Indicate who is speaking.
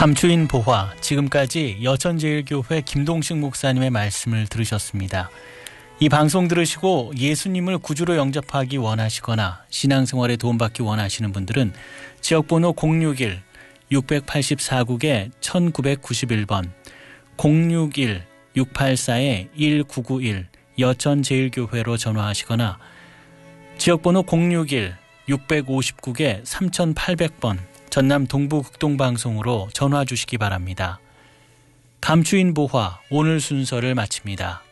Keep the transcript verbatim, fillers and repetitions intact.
Speaker 1: 감추인 보화, 지금까지 여천제일교회 김동식 목사님의 말씀을 들으셨습니다. 이 방송 들으시고 예수님을 구주로 영접하기 원하시거나 신앙생활에 도움받기 원하시는 분들은 지역번호 공육일 육팔사 국에 천구백구십일 번 공육일 육팔사 일구구일 여천제일교회로 전화하시거나 지역번호 공육일 육오십국에 삼팔백 번 전남 동부극동방송으로 전화 주시기 바랍니다. 감추인 보화 오늘 순서를 마칩니다.